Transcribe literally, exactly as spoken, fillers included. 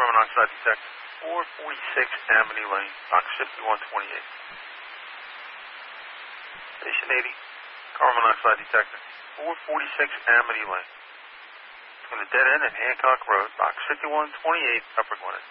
carbon monoxide detector. four forty-six Amity Lane, box fifty-one twenty-eight. Station eighty, carbon monoxide detector. four forty-six Amity Lane. Between the dead end and Hancock Road, box fifty-one twenty-eight, Upper Gwinnett.